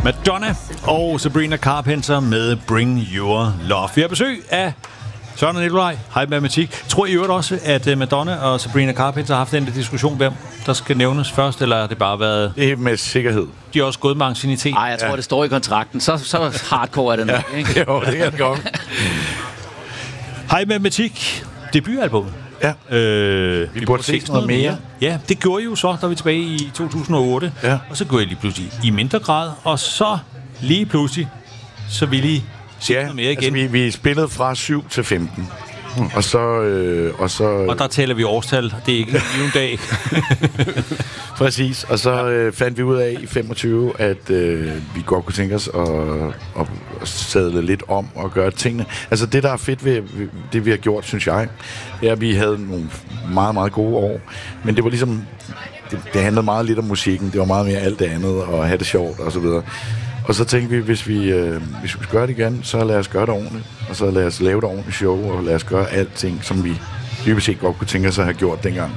Madonna og Sabrina Carpenter med Bring Your Love. Vi har besøg af Søren og Nikolaj. Hej Matematik. Tror I øvrigt også, at Madonna og Sabrina Carpenter har haft en diskussion, hvem der skal nævnes først, eller har det bare været... Det er med sikkerhed. De har også gået med anciennitet. Nej, jeg tror, det står i kontrakten. Så hardcore er det nok, ikke? Jo, det kan det godt. Hej Matematik. Debutalbummet. Ja. Vi burde se noget mere. Ja, det gjorde I jo så, da vi tilbage i 2008. Ja. Og så gjorde I lige pludselig i mindre grad. Og så lige pludselig, så ville I se noget mere igen. Altså, vi spillede fra 7 til 15. Og så... Og der taler vi årstal. Det er ikke en dag. Præcis. Og så fandt vi ud af i 25, at vi godt kunne tænke os at sadle lidt om og gøre tingene. Altså det, der er fedt ved det, vi har gjort, synes jeg, er, at vi havde nogle meget, meget gode år. Men det var ligesom... Det handlede meget lidt om musikken. Det var meget mere alt det andet, og have det sjovt og så videre. Og så tænkte vi, hvis vi skulle gøre det igen, så lad os gøre det ordentligt. Og så lad os lave et ordentligt show, og lad os gøre alting, som vi dybest set godt kunne tænke os at have gjort dengang.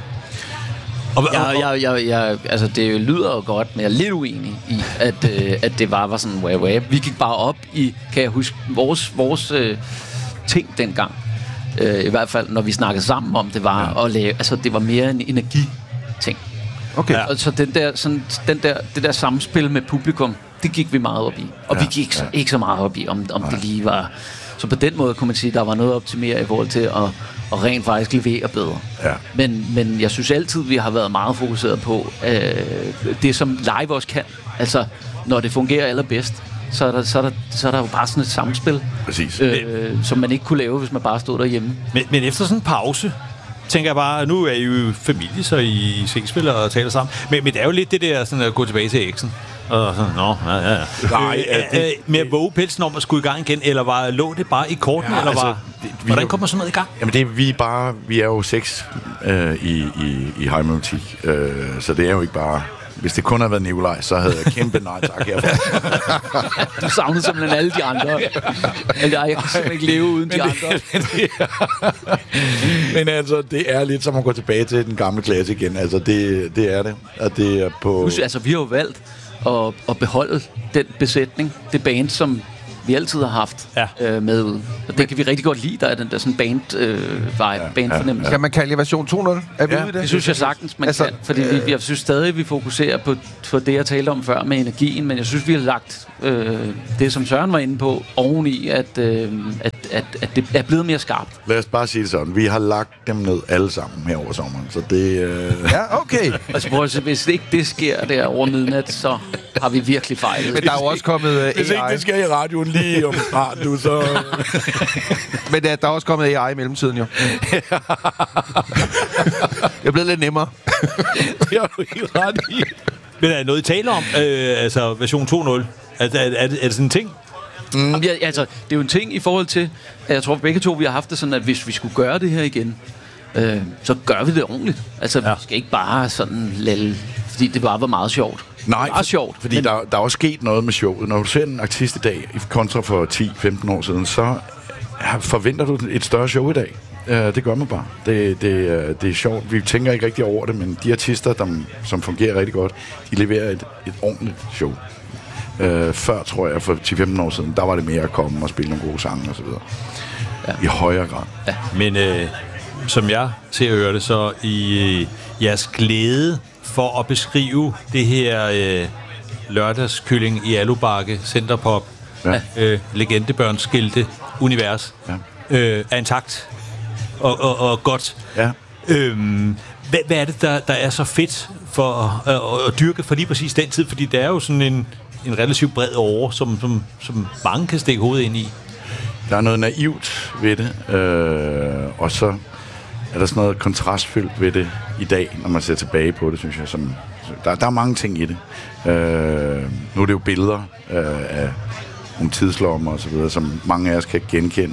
Altså, det lyder jo godt, men jeg er lidt uenig i, at det var sådan wah. Vi gik bare op i, kan jeg huske, vores ting dengang. I hvert fald, når vi snakkede sammen om, det var at lave, altså det var mere en energi-ting. Okay. Ja. Og så det der samspil med publikum, det gik vi meget op i. Og vi gik ikke så meget op i, om det lige var... Så på den måde kunne man sige, at der var noget at optimere i forhold til at rent faktisk levere bedre. Ja. Men jeg synes altid, vi har været meget fokuseret på det, som live også kan. Altså, når det fungerer allerbedst, så er der jo bare sådan et samspil, som man ikke kunne lave, hvis man bare stod derhjemme. Men efter sådan en pause, tænker jeg bare, nu er I jo familie, så I ses og taler sammen. Men det er jo lidt det der sådan at gå tilbage til eksen. Og sådan, med at våge pelsen om at skulle i gang igen, eller lå det bare i korten, eller altså, hvordan kommer sådan noget i gang? Jamen vi er jo 6 i High Matematik, så det er jo ikke bare... Hvis det kun havde været Nikolaj, så havde jeg kæmpe nej tak herfra. Du savnede simpelthen alle de andre. Jeg kan simpelthen ikke leve uden de andre. Men altså, det er lidt som at gå tilbage til den gamle klasse igen. Altså, det er det. Og det er på... Altså, vi har jo valgt at beholde den besætning, det band, som vi altid har haft med ud. Og det kan vi rigtig godt lide, der er den der sådan bandfornemmelse. Kan man kalde det version 2.0? Er vi ude i det? Det synes jeg sagtens, man kan. Fordi jeg synes stadig, vi fokuserer på det, jeg talte om før med energien, men jeg synes, vi har lagt det, som Søren var inde på, oveni, at det er blevet mere skarpt. Lad os bare sige det sådan. Vi har lagt dem ned alle sammen her over sommeren, så det... Ja, okay. Altså, hvis ikke det sker der over midnat, så har vi virkelig fejlet. Men der er jo også kommet AI. Hvis ikke det sker i radioen lige om snart nu, så... Men der er også kommet AI i mellemtiden, jo. Det er blevet lidt nemmere. Det har du helt ret i. Men er der noget, I taler om? Altså version 2.0? Er det sådan en ting? Altså, det er jo en ting i forhold til, at jeg tror begge to, vi har haft det sådan, at hvis vi skulle gøre det her igen, så gør vi det ordentligt. Altså, vi skal ikke bare sådan lade, fordi det bare var meget sjovt. Nej, fordi men... der er også sket noget med showet. Når du ser en artist i dag, kontra for 10-15 år siden, så forventer du et større show i dag. Det gør man bare. Det er sjovt. Vi tænker ikke rigtig over det, men de artister, som fungerer rigtig godt, de leverer et ordentligt show. Før, tror jeg, for 10-15 år siden, der var det mere at komme og spille nogle gode sange og så videre. Ja. I højere grad. Ja. Men som jeg ser og hører det, så i jeres glæde for at beskrive det her lørdagskylling i Alubakke, Centerpop, legendebørnsskilte univers, er intakt og godt. Ja. Hvad er det, der er så fedt for at dyrke for lige præcis den tid? Fordi det er jo sådan en relativt bred åre, som mange kan stikke hovedet ind i. Der er noget naivt ved det, og så er der sådan noget kontrastfyldt ved det i dag, når man ser tilbage på det, synes jeg. Der er mange ting i det. Nu er det jo billeder af nogle tidslommer og så videre, som mange af os kan genkende.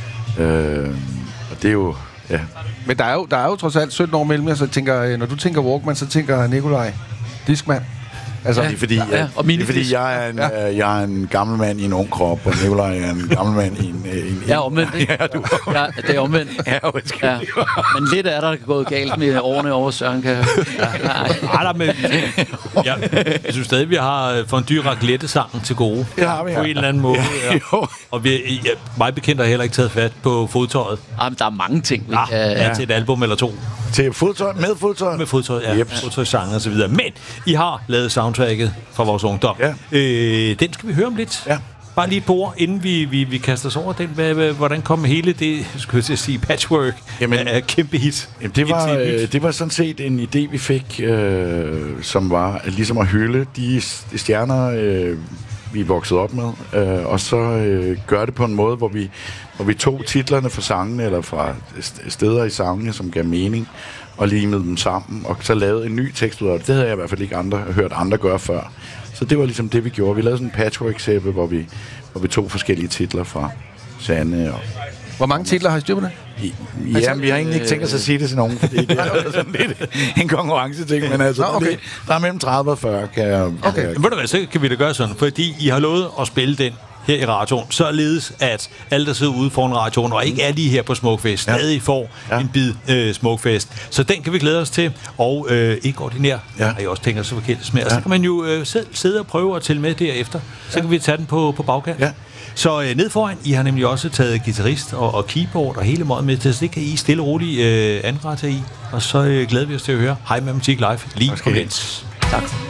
Og det er jo... Ja. Men der er jo trods alt 17 år mellem jer, så tænker, når du tænker Walkman, så tænker Nikolaj Diskman. Altså, Det er fordi, jeg er en gammel mand i en ung krop, og Nikolaj er en gammel mand i en Ja, omvendt, ikke? Ja, du. Ja, det er omvendt. Ja, undskyld. Ja. Men lidt er der gået galt med årene over Søren, kan men jeg synes stadig, vi har fondue raclette-sangen til gode. Det har vi, på en eller anden måde. Ja. Og mig bekendt har heller ikke taget fat på fodtøjet. men der er mange ting, vi Ja, til et album eller to. Til fodtøj, med fodtøj? Med fodtøj, ja. Yep. Fodtøjsange og så videre. Men I har lavet soundtracket fra vores ungdom. Ja. Den skal vi høre om lidt. Ja. Bare lige et par ord, inden vi kaster os over den. Hvordan kom hele det, skulle jeg sige, patchwork af kæmpe hit? Jamen, det var sådan set en idé, vi fik, som var ligesom at hylde de stjerner, vi er vokset op med, og så gøre det på en måde, hvor vi tog titlerne fra sangene, eller fra steder i sangene, som gav mening, og limede dem sammen, og så lavede en ny tekst ud af det. Det havde jeg i hvert fald ikke hørt andre gøre før. Så det var ligesom det, vi gjorde. Vi lavede sådan en patchwork-sæbe, hvor vi tog forskellige titler fra Sanne. Og hvor mange titler har I styr på det? Ja, vi har egentlig ikke tænkt os at sige det til nogen, fordi det er sådan lidt en konkurrence-ting, men altså, okay. der er mellem 30 og 40, kan jeg... Men ved du hvad, så kan vi da gøre sådan, fordi I har lovet at spille den her i radioen, således at alle, der sidder ude foran radioen, og ikke er lige her på Smukfest, stadig får en bid Smukfest. Så den kan vi glæde os til, og ikke ordinær, har I også tænkt os så forkert med. Og så kan man jo selv sidde og prøve at tælle med derefter. Så kan vi tage den på bagkant. Ja. Så ned foran, I har nemlig også taget guitarist og keyboard og hele meget med til, så det kan I stille og roligt anrette i. Og så glæder vi os til at høre Hej Matematik Live lige om lidt. Tak.